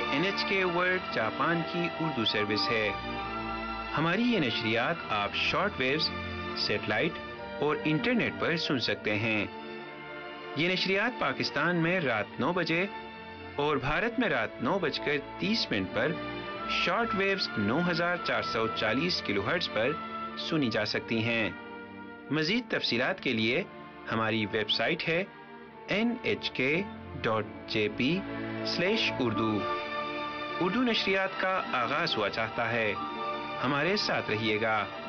NHK world Japan की Urdu service है। हमारी ये नशरियात आप शॉर्ट वेव्स, सैटेलाइट और इंटरनेट पर सुन सकते हैं। ये नशरियात पाकिस्तान में रात 9 बजे और भारत में रात 9:30 पर शॉर्ट वेव्स 9440 किलोहर्ट्ज़ पर सुनी जा सकती हैं। मज़ीद तफसीलात के लिए हमारी वेबसाइट है nhk.jp/urdu। उर्दू नशरियात का आगाज़ हुआ चाहता है। हमारे साथ रहिएगा।